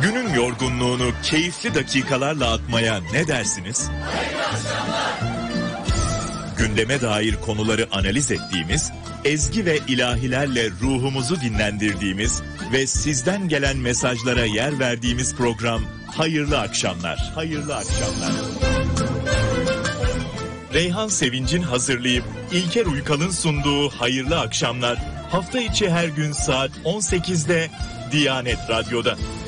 Günün yorgunluğunu keyifli dakikalarla atmaya ne dersiniz? Gündeme dair konuları analiz ettiğimiz, ezgi ve ilahilerle ruhumuzu dinlendirdiğimiz ve sizden gelen mesajlara yer verdiğimiz program Hayırlı Akşamlar. Hayırlı Akşamlar. Reyhan Sevinç'in hazırlayıp İlker Uykal'ın sunduğu Hayırlı Akşamlar hafta içi her gün saat 18'de Diyanet Radyo'da.